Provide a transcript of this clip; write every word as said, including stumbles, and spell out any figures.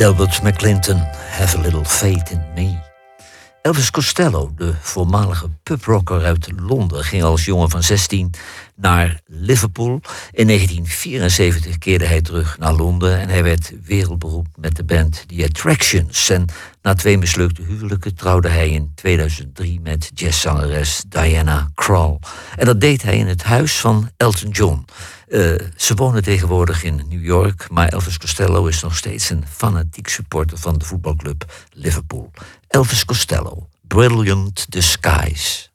Delbert McClinton, Have a Little Faith in Me. Elvis Costello, de voormalige pubrocker uit Londen, ging als jongen van zestien naar Liverpool. In negentien vierenzeventig keerde hij terug naar Londen en hij werd wereldberoemd met de band The Attractions. En na twee mislukte huwelijken trouwde hij in tweeduizend drie met jazzzangeres Diana Krall. En dat deed hij in het huis van Elton John. Uh, ze wonen tegenwoordig in New York, maar Elvis Costello is nog steeds een fanatiek supporter van de voetbalclub Liverpool. Elvis Costello, Brilliant Disguise.